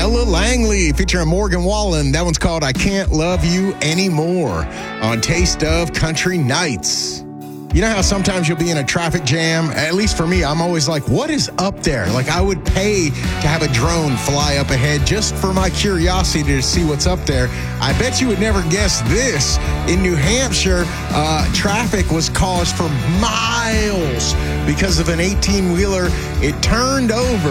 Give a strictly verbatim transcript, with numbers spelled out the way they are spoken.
Ella Langley featuring Morgan Wallen. That one's called I Can't Love You Anymore on Taste of Country Nights. You know how sometimes you'll be in a traffic jam? At least for me, I'm always like, what is up there? Like, I would pay to have a drone fly up ahead just for my curiosity to see what's up there. I bet you would never guess this. In New Hampshire, uh, traffic was caused for miles because of an eighteen-wheeler. It turned over